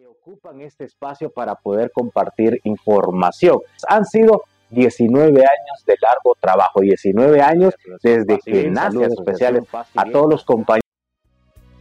ocupan este espacio para poder compartir información. Han sido 19 años de largo trabajo, 19 años desde que nacen especiales a todos los compañeros.